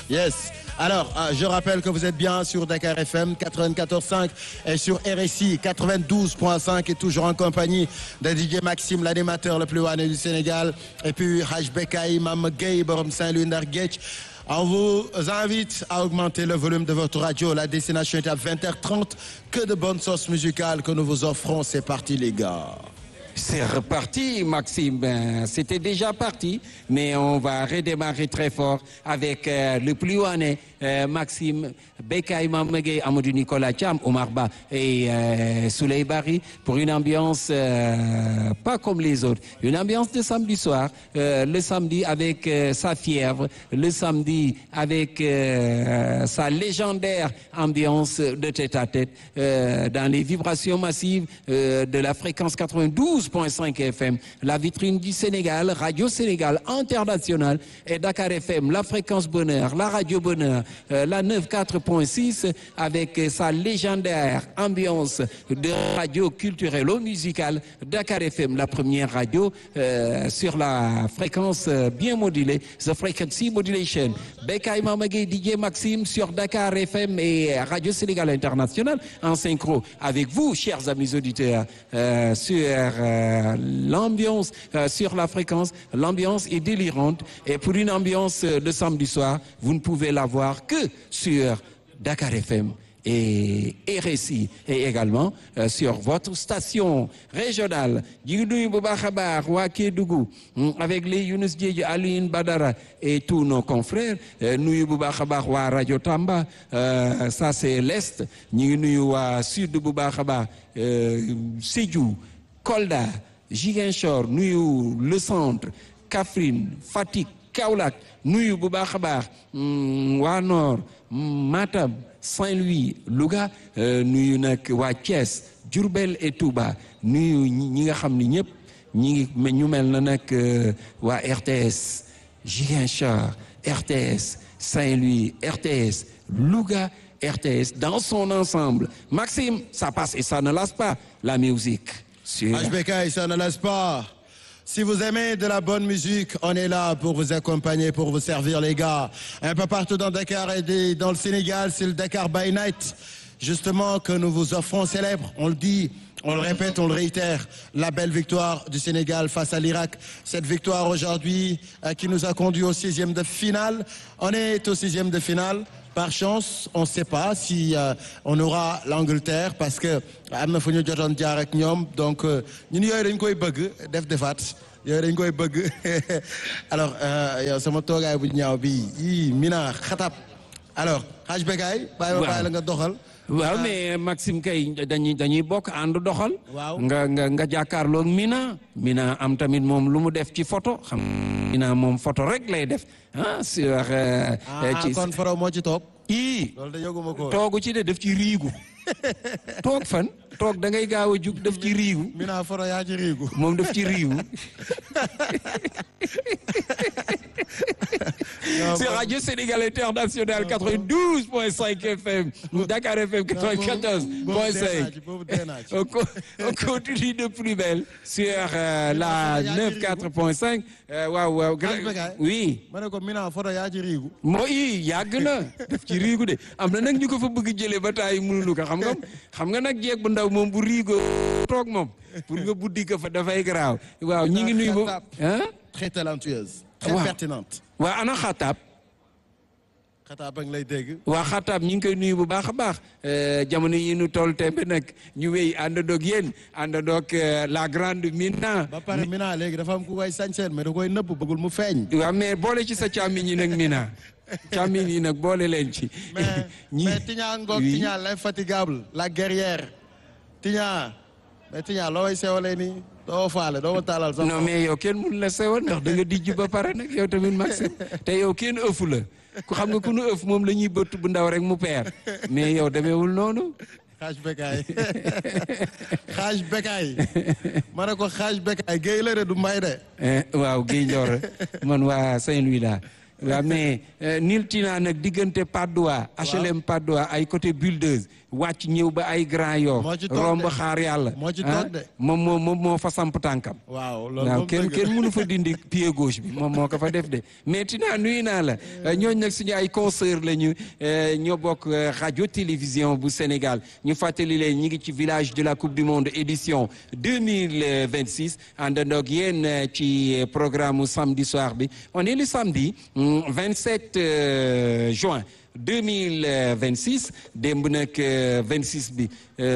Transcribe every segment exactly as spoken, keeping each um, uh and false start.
Yes. Alors, euh, je rappelle que vous êtes bien sur Dakar F M quatre-vingt-quatorze virgule cinq et sur R S I quatre-vingt-douze virgule cinq et toujours en compagnie de D J Maxime, l'animateur le plus wanné du Sénégal, et puis Haj Bekay, Mam Gueye, Borom Saint-Louis Ndar Géej. On vous invite à augmenter le volume de votre radio. La destination est à vingt heures trente. Que de bonnes sauces musicales que nous vous offrons. C'est parti, les gars. C'est reparti, Maxime. Ben, c'était déjà parti, mais on va redémarrer très fort avec euh, le plus wanné, euh, Maxime, Bekay, Mamegay, Amadou Nicolas Thiam, Omar Ba et euh, Souley Bari pour une ambiance euh, pas comme les autres. Une ambiance de samedi soir, euh, le samedi avec euh, sa fièvre, le samedi avec euh, sa légendaire ambiance de tête-à-tête euh, dans les vibrations massives euh, de la fréquence quatre-vingt-douze virgule cinq F M, la vitrine du Sénégal, Radio Sénégal International et Dakar F M, la fréquence bonheur, la radio bonheur, euh, la quatre-vingt-neuf virgule six avec sa légendaire ambiance de radio culturelle ou musicale, Dakar F M, la première radio euh, sur la fréquence euh, bien modulée, The Frequency Modulation. Bekay Mamagé, D J Maxime sur Dakar F M et Radio Sénégal International en synchro avec vous, chers amis auditeurs, euh, sur euh, l'ambiance, euh, sur la fréquence. L'ambiance est délirante et pour une ambiance euh, de samedi soir, vous ne pouvez la voir que sur Dakar F M et R S I et également euh, sur votre station régionale. Djigounou Boubakhabar, Wakedougou, avec les Younous Diedji, Aline Badara et tous nos confrères. Nous Boubakhabar, wa Radio Tamba, euh, ça c'est l'Est. Djigounou wa Sud Boubakhabar, euh, Sédhiou, Kolda, Ziguinchor, nuyu le centre, Kaffrine, Fatick, Kaolack, nuyu bu baax a baax waa Nord, Matam, Saint-Louis, Louga, nuyu nag waa Thiès, Diourbel et Touba, nuyu ñi nga xam ni ñëpp ñi ngi ñu mel na nag waa R T S, Ziguinchor, R T S, Saint-Louis, R T S, Louga, R T S dans son ensemble. Maxime, ça passe et ça ne lasse pas la musique. Haj Bekay, ça ne laisse pas. Si vous aimez de la bonne musique, on est là pour vous accompagner, pour vous servir, les gars. Un peu partout dans Dakar et dans le Sénégal, c'est le Dakar by Night, justement, que nous vous offrons célèbre. On le dit, on le répète, on le réitère. La belle victoire du Sénégal face à l'Irak. Cette victoire aujourd'hui euh, qui nous a conduit au sixième de finale. On est au sixième de finale. Par chance, on ne sait pas si euh, on aura l'Angleterre parce que am na fu ñu jotoon jaar ak ñoom donc ñun yooyu dañ koy bëgg def defaat yooyu dañ koy bëgg alors yow sama toogaay bu ñaaw bi yii Mina xatab alors Haj Bekay bàyyi ma bàyyi la nga doxal. waaw mais Maxime kay dañuy dañuy bokk ànd doxal. waaw nga nga nga jàkkaarloog Mina. Mina am tamit moom lu mu def ci photo xam Mina moom photo rek lay def ah sur. ci kon faro moo ci toog. ii loolu da yëguma ko toogu ci de def ci riigu. toog fan toog da ngay gaaw a jug def ci riigu. Mina faro yaa ci riigu. moom def ci riigu. C'est Radio Sénégal International quatre-vingt-douze virgule cinq F M, Dakar F M quatre-vingt-quatorze virgule cinq. On, on continue de plus belle sur euh, la quatre-vingt-neuf virgule cinq. Euh, waaw waaw. Oui. ma ne ko Mina photo yaa ci riigu. mooy yàgg na def ci riigu de am na nag ñu ko fa bëgg jëlee ba taay mënuñu ko xam nga xam nga nag jeeg bu ndaw moom bu riigoo toog moom pour nga buddi ko fa dafay garaaw. waaw ñi ngi nuyu boobu. Très talentueuse. Très waaw pertinente. waa ana xataab. xataab ba ngi lay dégg. waa xataab ñu ngi koy nuyu bu baax a baax jamono yi ñu toll tembe nag ñu wéy àndandoog yéen àndandoog la grande Mina. ba pare Mina léegi dafa am ku koy sañseen mais da koy nëbb bëggul mu feeñ. waaw mais boole ci sa càmmiñ yi nag Mina càmmiñ yi nag boole leen ci. mais mais Tigna ngoog Tigna l'infatigable la guerrière Tigna mais Tigna loo way sewalee nii. doo faale doo ma taalal sax. non mais yow kenn mun la sewal ndax da nga dijj ba pare nag yow tamit Maxime te yow kenn ëfu la ku xam nga ku nu ëf moom la ñuy bëtt bu ndaw rek mu peer mais yow demeewul noonu. Haj Bekay Haj Bekay ma ne ko Haj Bekay géej la de du mbay de. waaw géej Ndior man waa Saint-Louis laa waaw mais Niltina nag diggante Padoua H L M Padoua ay côté Buldeuse wàcc ñëw ba ay Grand Yoff romb xaar yàlla moo ci toog de moom moo moom moo fa samp tànkam waaw loolu waaw kenn kenn mënu fa dindi pied gauche bi moom moo ko fa def de mais Tina nuyu naa la ñooñu nag suñu ay consoeurs la ñu ñoo bokk radio télévision bu Sénégal ñu fàttali leen ñi ngi ci village de la coupe du monde édition deux mille vingt-six àndandoo ak yéen ci programme samedi soir bi on est le samedi vingt-sept juin deux mille vingt-six démb nag vingt-six bi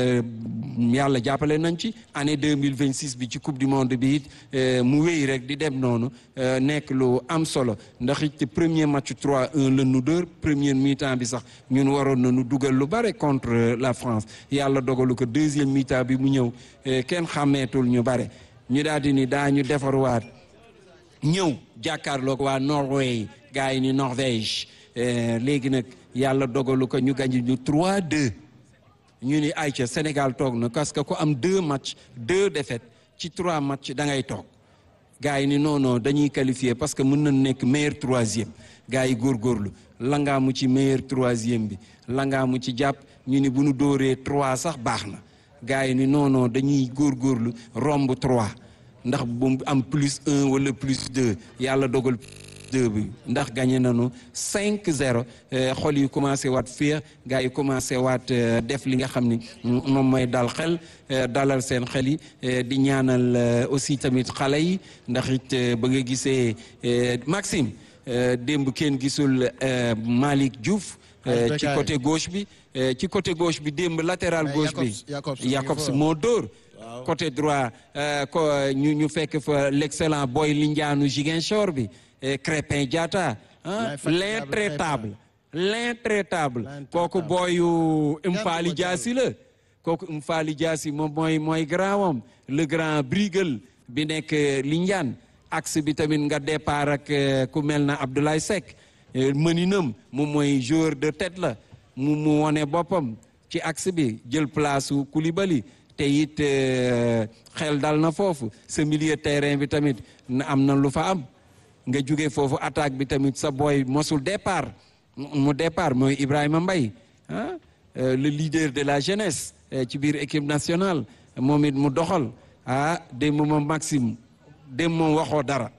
yàlla jàppale nañ ci année deux mille vingt-six bi ci coupe du monde bi it mu wéy rek di dem noonu nekk lu am solo ndax it premier match trois un la nu dóor première mi-temps bi sax ñun waroon na nu dugal lu bare contre la France yàlla dogalu ko deuxième mi-temps bi mu ñëw kenn xàmmeetul ñu bare ñu daal di ni daañu defarwaat ñëw jàkkaarloog waa Norvège gars yi ni Norvège léegi nag yàlla dogalu ko ñu gañ ñu trois deux ñu ni ayca Sénégal toog na parce que ku am deux matchs deux défaites ci trois matchs da ngay toog gars yi ni non non dañuy qualifier parce que mën na nekk meilleur troisième gars yi góorgóorlu langaamu ci meilleur troisième bi langaamu ci jàpp ñu ni bu nu dóoree trois sax baax na gars yi ni non non dañuy góorgóorlu romb trois ndax bu am plus un wala plus deux yàlla dogal deux bi ndax gagné nañu cinq zéro xol yi commencé waat féex gars yi commencé waat def li nga xam ni moom mooy dal xel dalal seen xel yi di ñaanal aussi tamit xale yi ndax it ba nga gisee Maxime démb kenn gisul Malick Diouf ci côté gauche bi ci côté gauche bi démb latéral gauche bi Jacobs moo dóor côté droit ko ñu ñu fekk fa l'excellent Boy Lindiane Ziguinchor bi Crépin Diatta ah l'intraitable l'intraitable kooku booyu Mfali Diassi la kooku Mfali Diassi moom mooy mooy grandam le grand Brigal bi nekk Lindiane axe bi tamit nga départ ak ku mel na Abdoulaye Seck mëninam moom mooy joueur de tête la mu mu wone boppam ci axe bi jël place su Koulibaly te it xel dal na foofu sa milieu terrain bi tamit am na lu fa am nga jóge foofu attaque bi tamit sa boy mosul départ mu départ mooy Ibrahima Mbaye ah le leader de la jeunesse ci biir équipe nationale moom it mu doxal ah démb moom Maxime démb moom waxoo dara.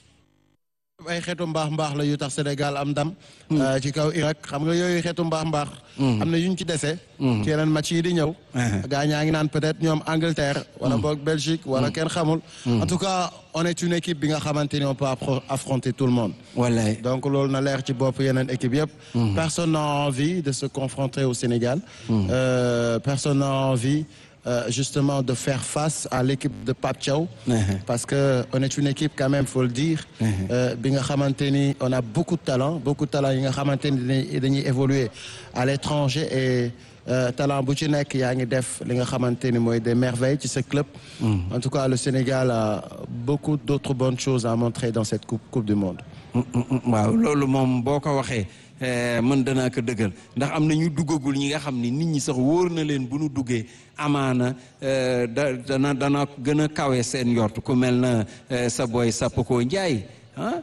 ay xeetu mbaax mbaax la yu tax Sénégal am ndam. ci kaw Irak xam nga yooyu xeetu mbaax mbaax. am na yuñ ci dese. ci yeneen match yi di ñëw. gaa ñaa ngi naan peut-être ñoom Angleterre. wala boog Belgique wala kenn xamul. en tout cas on est une équipe bi nga xamante ni on peut affronter tout le monde. wallaay donc loolu na leer ci bopp yeneen équipe yëpp. personne n'a envie de se confronter au Sénégal. Euh, personne n'a envie. Euh, justement de faire face à l'équipe de Pape Thiaw. Uh-huh. Parce que on est une équipe quand même, faut le dire. Bi nga xamante ni on a beaucoup de talent beaucoup de talent yi nga xamante ni dañuy évoluer à l'étranger et euh, talent bu ci nekk yaa ngi def li nga xamante ni mooy des merveilles ci ce club. Mm. En tout cas le Sénégal a beaucoup d'autres bonnes choses à montrer dans cette coupe coupe du monde. waaw loolu moom boo ko waxee. mën danaa ko dëggal ndax am na ñu duggagul ñi nga xam ni nit ñi sax wóor na leen bu nu duggee amaana da dana dana gën a kawe seen yort ku mel na sa boy Sapoko Ndiaye ah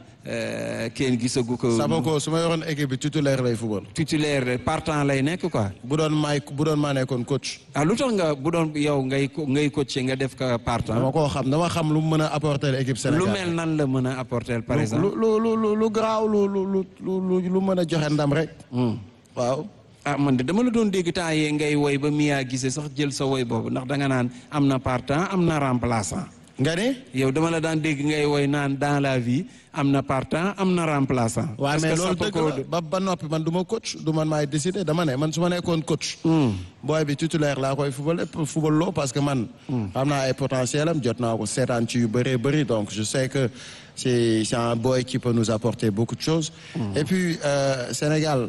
kenn gisagu ko. Sapoko su ma yoroon équipe bi titulaire lay football. titulaire partant lay nekk quoi. bu doon maay bu doon maa nekkoon coach. ah lu tax nga bu doon yow ngay ngay coach nga def ko partant. dama koo xam dama xam lu mu mën a apporter équipe Sénégal. lu mel nan la mën a apporter par exemple. lu lu lu lu garaaw lu lu lu lu mën a joxe ndam rek. waaw. ah man de dama la doon dégg temps yee ngay woy ba Mia gisee sax jël sa woy boobu ndax danga naan am na partant am na remplaçant. nga ne. yow dama la daan dégg ngay woy naan dans la vie am na partant am na remplaçant. waaw mais loolu dëgg la ba ba noppi man du ma coach du man maay décider dama ne man su ma nekkoon coach. booy bi titulaire laa koy football football loo parce que man. xam naa ay potentiel am jot naa ko seetaan ci yu bëree bëri donc je sais que c'est c'est un boy qui peut nous apporter beaucoup de choses. et puis euh, Sénégal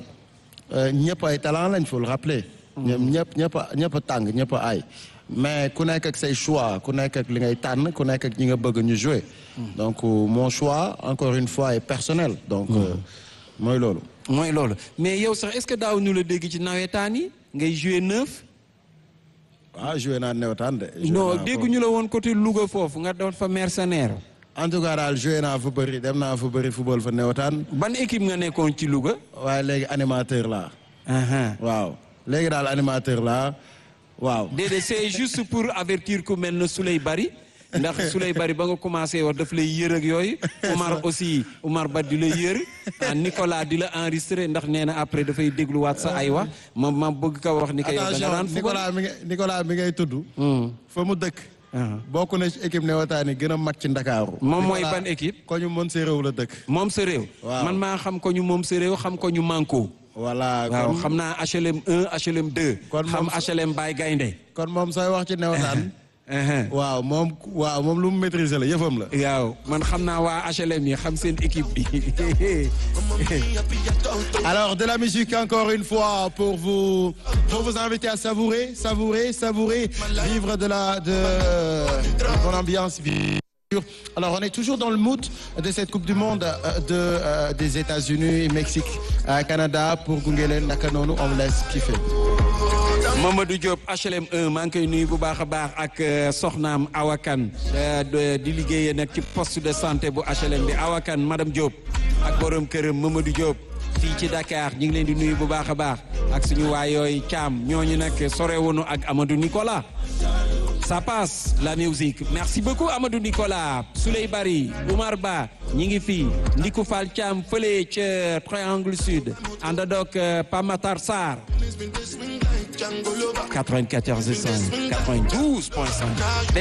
ñëpp ay talent lañ faut le rappeler. ñoom ñëpp ñëpp a ñëpp a tàng ñëpp a aay. mais ku nekk ak say choix ku nekk ak li ngay tànn ku nekk ak ñi nga bëgg ñu jouer. donc mon choix encore une fois est personnel. donc mooy loolu. mooy loolu mais yow sax est-ce que daaw ñu la dégg ci nawetaan yi ngay jouer neuf. ah jouer naa nawetaan de. non dégguñu la woon côté Louga foofu nga doon fa mercenaire. en tout cas daal joué naa fu bëri dem naa fu bëri football fa newataan. ban équipe nga nekkoon ci Louga. waaye léegi animateur laa. waaw léegi daal animateur laa waaw. déedéet c'est juste pour avertir ku mel ne Souley Bari ndax Souley Bari ba nga commencé wax daf lay yër ak yooyu. Omar aussi Omar Ba di la yër Nicolas di la enregistré ndax nee na après dafay dégluwaat sa ay wax ma ma bëgg ko wax ni ko yow da nga daan Nicolas mi ngay Nicolas mi ngay tudd. fa mu dëkk. bokk na ci équipe newataan yi gën a mag ci Ndakaaru. moom mooy ban équipe. ko ñu mën sa réew la dëkk. moom sa réew. man maa xam ko ñu moom sa réew xam ko ñu manko. voilà waaw xam naa H L M un H L M deux. kon xam H L M Baye Gaynde. kon moom sooy wax ci newataan. waaw moom waaw moom lu mu maîtriser la yëfam la. waaw man xam naa waa H L M yi xam seen équipe bi. Alors de la musique encore une fois pour vous pour vous inviter à savourer savourer savourer vivre de la de mon ambiance. Alors on est toujours dans le mood de cette Coupe du Monde de euh, des États-Unis, Mexique, euh, Canada pour gunge leen naka noonu on laisse kiffer. Mamadou Diop H L M un maa ngi koy nuyu bu baax a baax ak soxnaam Awakan di liggéeyee nag ci poste de santé bu H L M bi Awakan madame Diop ak borom këram Mamadou Diop fii ci Dakar ñu ngi leen di nuyu bu baax a baax ak suñu waay yooyu Thiam ñooñu nag sorewunu ak Amadou Nicolas. Ça passe la musique merci beaucoup Amadou Nicolas Souley Bari Oumar Ba ñi ngi fii Ndiku Fall Thiam fële ca Triangle Sud àndandoog Pape Matar Sarr quatre-vingt-quatorze point cinq quatre-vingt-douze point cinq